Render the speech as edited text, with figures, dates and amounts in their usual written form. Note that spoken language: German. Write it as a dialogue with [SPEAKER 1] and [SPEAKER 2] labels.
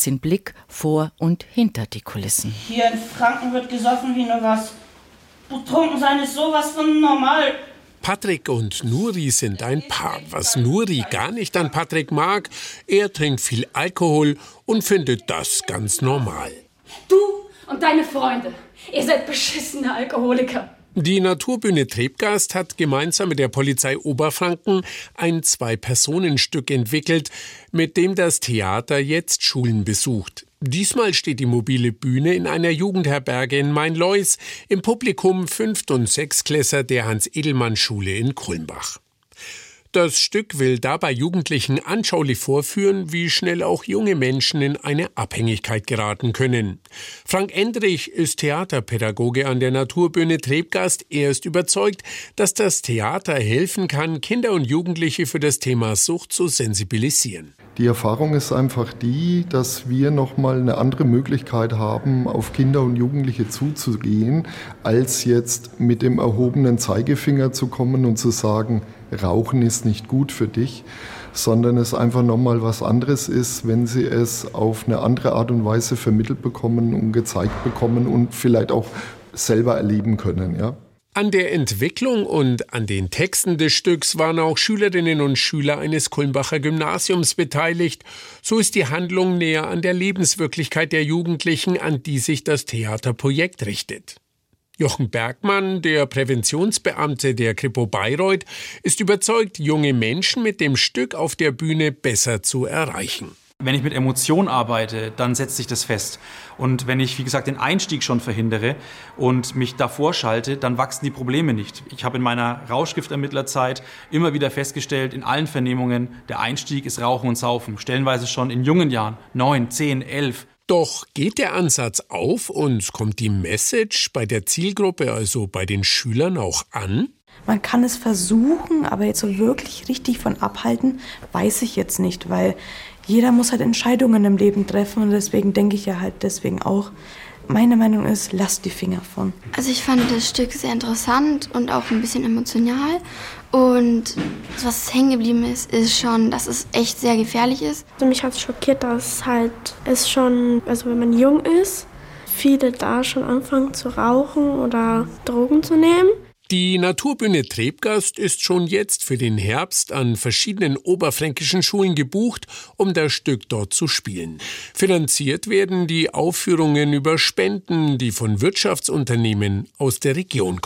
[SPEAKER 1] Kerstin Blick vor und hinter die Kulissen.
[SPEAKER 2] Hier in Franken wird gesoffen wie nur was. Betrunken sein ist sowas von normal.
[SPEAKER 3] Patrick und Nuri sind ein Paar. Was Nuri gar nicht an Patrick mag, er trinkt viel Alkohol und findet das ganz normal.
[SPEAKER 4] Du und deine Freunde, ihr seid beschissene Alkoholiker.
[SPEAKER 3] Die Naturbühne Trebgast hat gemeinsam mit der Polizei Oberfranken ein 2-Personen-Stück entwickelt, mit dem das Theater jetzt Schulen besucht. Diesmal steht die mobile Bühne in einer Jugendherberge in Mainlois, im Publikum 5. und 6-Klässler der Hans-Edelmann-Schule in Kulmbach. Das Stück will dabei Jugendlichen anschaulich vorführen, wie schnell auch junge Menschen in eine Abhängigkeit geraten können. Frank Endrich ist Theaterpädagoge an der Naturbühne Trebgast. Er ist überzeugt, dass das Theater helfen kann, Kinder und Jugendliche für das Thema Sucht zu sensibilisieren.
[SPEAKER 5] Die Erfahrung ist einfach die, dass wir nochmal eine andere Möglichkeit haben, auf Kinder und Jugendliche zuzugehen, als jetzt mit dem erhobenen Zeigefinger zu kommen und zu sagen, Rauchen ist nicht gut für dich, sondern es einfach nochmal was anderes ist, wenn sie es auf eine andere Art und Weise vermittelt bekommen und gezeigt bekommen und vielleicht auch selber erleben können, ja.
[SPEAKER 3] An der Entwicklung und an den Texten des Stücks waren auch Schülerinnen und Schüler eines Kulmbacher Gymnasiums beteiligt. So ist die Handlung näher an der Lebenswirklichkeit der Jugendlichen, an die sich das Theaterprojekt richtet. Jochen Bergmann, der Präventionsbeamte der Kripo Bayreuth, ist überzeugt, junge Menschen mit dem Stück auf der Bühne besser zu erreichen.
[SPEAKER 6] Wenn ich mit Emotionen arbeite, dann setzt sich das fest. Und wenn ich, wie gesagt, den Einstieg schon verhindere und mich davor schalte, dann wachsen die Probleme nicht. Ich habe in meiner Rauschgiftermittlerzeit immer wieder festgestellt, in allen Vernehmungen, der Einstieg ist Rauchen und Saufen. Stellenweise schon in jungen Jahren, 9, 10, 11.
[SPEAKER 3] Doch geht der Ansatz auf und kommt die Message bei der Zielgruppe, also bei den Schülern, auch an?
[SPEAKER 7] Man kann es versuchen, aber jetzt so wirklich richtig von abhalten, weiß ich jetzt nicht, weil jeder muss halt Entscheidungen im Leben treffen und deswegen denke ich ja halt deswegen auch, meine Meinung ist, lasst die Finger von.
[SPEAKER 8] Also ich fand das Stück sehr interessant und auch ein bisschen emotional und was hängen geblieben ist schon, dass es echt sehr gefährlich ist.
[SPEAKER 9] Also mich hat es schockiert, dass halt es schon, also wenn man jung ist, viele da schon anfangen zu rauchen oder Drogen zu nehmen.
[SPEAKER 3] Die Naturbühne Trebgast ist schon jetzt für den Herbst an verschiedenen oberfränkischen Schulen gebucht, um das Stück dort zu spielen. Finanziert werden die Aufführungen über Spenden, die von Wirtschaftsunternehmen aus der Region kommen.